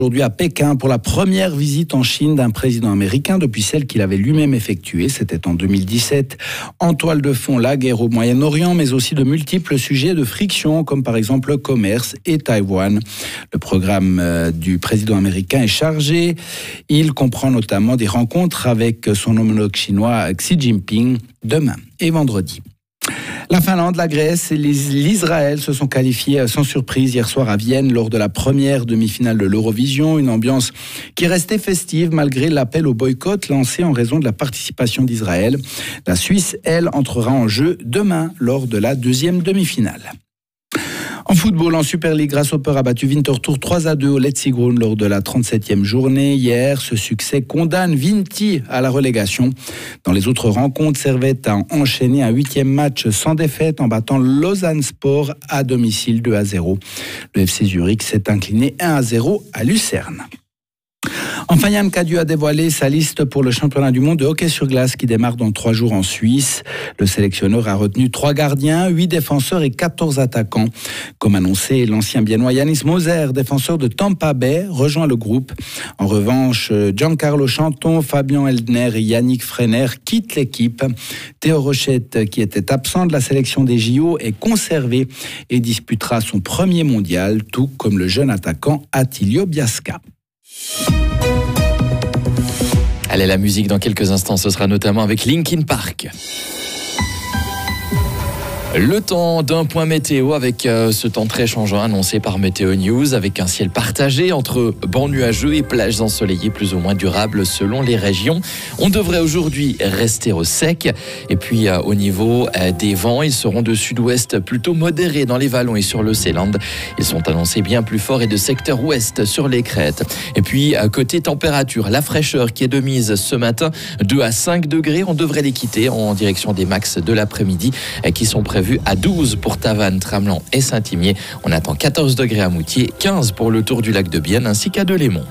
Aujourd'hui à Pékin pour la première visite en Chine d'un président américain depuis celle qu'il avait lui-même effectuée. C'était en 2017. En toile de fond, la guerre au Moyen-Orient, mais aussi de multiples sujets de friction, comme par exemple le commerce et Taïwan. Le programme du président américain est chargé. Il comprend notamment des rencontres avec son homologue chinois Xi Jinping demain et vendredi. La Finlande, la Grèce et l'Israël se sont qualifiés sans surprise hier soir à Vienne lors de la première demi-finale de l'Eurovision. Une ambiance qui est restée festive malgré l'appel au boycott lancé en raison de la participation d'Israël. La Suisse, elle, entrera en jeu demain lors de la deuxième demi-finale. En football, en Super League, Grasshopper a battu Winterthur 3-2 au Letzigrund lors de la 37e journée. Hier, ce succès condamne Vinti à la relégation. Dans les autres rencontres, Servette a enchaîné un 8e match sans défaite en battant Lausanne Sport à domicile 2-0. Le FC Zurich s'est incliné 1-0 à Lucerne. Enfin, Yann Cadieux a dévoilé sa liste pour le championnat du monde de hockey sur glace qui démarre dans 3 jours en Suisse. Le sélectionneur a retenu 3 gardiens, 8 défenseurs et 14 attaquants. Comme annoncé, l'ancien biennois Yannis Moser, défenseur de Tampa Bay, rejoint le groupe. En revanche, Giancarlo Chanton, Fabien Eldner et Yannick Freiner quittent l'équipe. Théo Rochette, qui était absent de la sélection des JO, est conservé et disputera son premier mondial, tout comme le jeune attaquant Attilio Biasca. Allez, la musique dans quelques instants, ce sera notamment avec Linkin Park. Le temps d'un point météo avec ce temps très changeant annoncé par Météo News, avec un ciel partagé entre bancs nuageux et plages ensoleillées plus ou moins durables selon les régions. On devrait aujourd'hui rester au sec. Et puis au niveau des vents, ils seront de sud-ouest plutôt modérés dans les vallons et sur le Seeland. Ils sont annoncés bien plus forts et de secteur ouest sur les crêtes. Et puis côté température, la fraîcheur qui est de mise ce matin, 2 à 5 degrés. On devrait les quitter en direction des max de l'après-midi qui sont prévus à 12 pour Tavannes, Tramelan et Saint-Imier. On attend 14 degrés à Moutier, 15 pour le tour du lac de Bienne ainsi qu'à Delémont.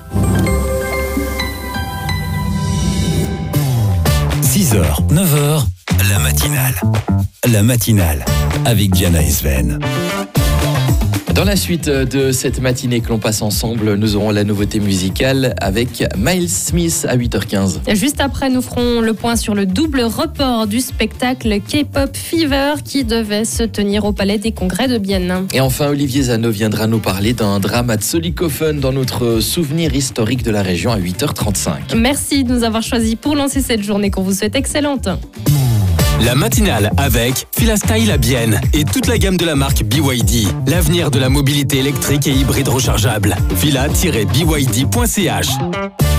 6h, 9h, la matinale. La matinale avec Diana et Sven. Dans la suite de cette matinée que l'on passe ensemble, nous aurons la nouveauté musicale avec Miles Smith à 8h15. Juste après, nous ferons le point sur le double report du spectacle K-Pop Fever qui devait se tenir au Palais des Congrès de Bienne. Et enfin, Olivier Zano viendra nous parler d'un drame à Zollikofen dans notre souvenir historique de la région à 8h35. Merci de nous avoir choisis pour lancer cette journée qu'on vous souhaite excellente. La matinale avec Filastyle à Bienne et toute la gamme de la marque BYD. L'avenir de la mobilité électrique et hybride rechargeable. Fila-byd.ch